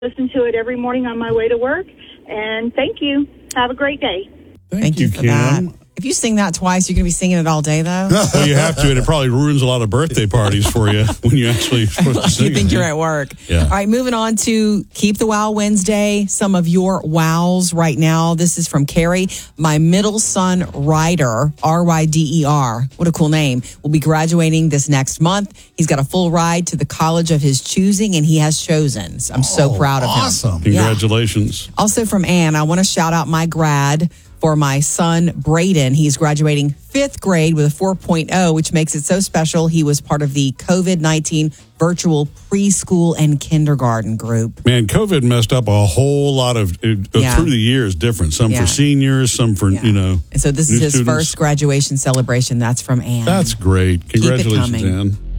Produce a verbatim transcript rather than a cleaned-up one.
listen to it every morning on my way to work. And thank you. Have a great day. Thank, Thank you, you for Kim. that. If you sing that twice, you're going to be singing it all day, though. Well, you have to, and it probably ruins a lot of birthday parties for you when you actually supposed to sing. You think it. you're at work. Yeah. All right, moving on to Keep the Wow Wednesday. Some of your wows right now. This is from Carrie. My middle son, Ryder, R Y D E R, what a cool name, will be graduating this next month. He's got a full ride to the college of his choosing, and he has chosen. So I'm so Oh, proud of him. awesome. Congratulations. Yeah. Also from Ann, I want to shout out my grad for my son, Braden. He's graduating fifth grade with a four point oh, which makes it so special. He was part of the COVID nineteen virtual preschool and kindergarten group. Man, COVID messed up a whole lot of, uh, Yeah. through the years, different. Some Yeah. for seniors, some for, Yeah. you know. And so this new is his students. first graduation celebration. That's from Ann. That's great. it Congratulations, coming. Ann.